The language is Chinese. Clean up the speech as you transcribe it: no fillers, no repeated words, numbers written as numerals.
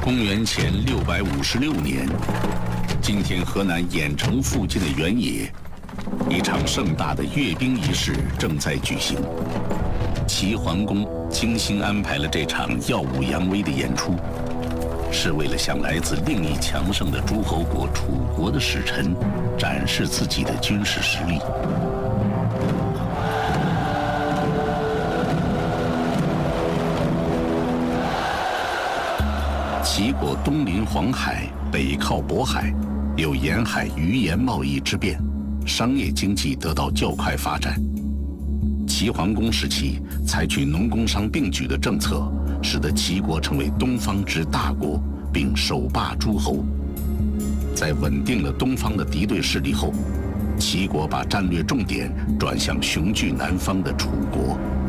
公元前656年，今天河南兖城附近的原野，一场盛大的阅兵仪式正在举行。齐桓公精心安排了这场耀武扬威的演出，是为了向来自另一强盛的诸侯国楚国的使臣展示自己的军事实力。齐国东临黄海，北靠渤海，有沿海鱼盐贸易之便，商业经济得到较快发展。齐桓公时期采取农工商并举的政策，使得齐国成为东方之大国，并首霸诸侯。在稳定了东方的敌对势力后，齐国把战略重点转向雄踞南方的楚国。